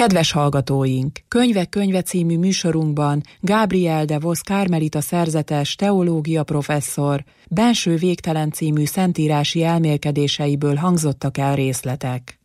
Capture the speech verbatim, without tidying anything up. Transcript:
Kedves hallgatóink! Könyvek könyve című műsorunkban Gabriel de Vos kármelita szerzetes teológia professzor Benső végtelen című szentírási elmélkedéseiből hangzottak el részletek.